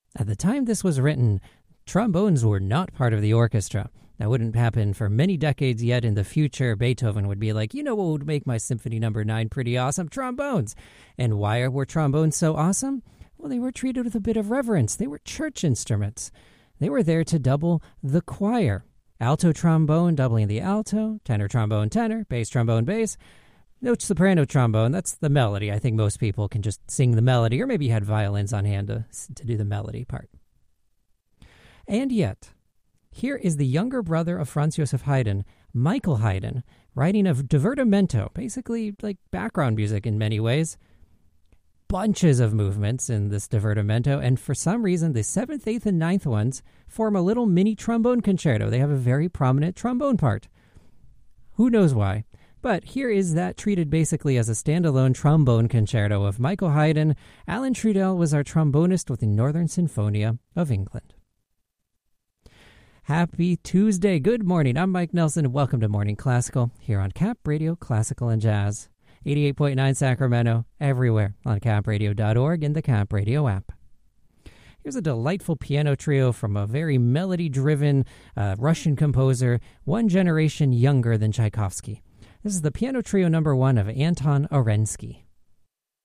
At the time this was written, trombones were not part of the orchestra. That wouldn't happen for many decades yet in the future. Beethoven would be like, you know what would make my Symphony No. 9 pretty awesome? Trombones. And why were trombones so awesome? Well, they were treated with a bit of reverence. They were church instruments. They were there to double the choir. Alto trombone doubling the alto, tenor trombone tenor, bass trombone bass. Note soprano trombone, that's the melody. I think most people can just sing the melody, or maybe you had violins on hand to do the melody part. And yet, here is the younger brother of Franz Joseph Haydn, Michael Haydn, writing a divertimento, basically like background music in many ways. Bunches of movements in this divertimento, and for some reason, the 7th, 8th, and 9th ones form a little mini trombone concerto. They have a very prominent trombone part. Who knows why? But here is that treated basically as a standalone trombone concerto of Michael Haydn. Alan Trudell was our trombonist with the Northern Sinfonia of England. Happy Tuesday. Good morning. I'm Mike Nelson, and welcome to Morning Classical here on Cap Radio Classical and Jazz. 88.9 Sacramento, everywhere on capradio.org and the Cap Radio app. Here's a delightful piano trio from a very melody-driven Russian composer, one generation younger than Tchaikovsky. This is the piano trio number 1 of Anton Arensky.